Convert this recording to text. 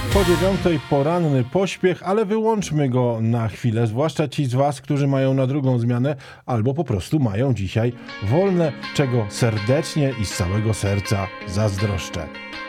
Po 9:00 poranny pośpiech, ale wyłączmy go na chwilę, zwłaszcza ci z was, którzy mają na drugą zmianę albo po prostu mają dzisiaj wolne, czego serdecznie i z całego serca zazdroszczę.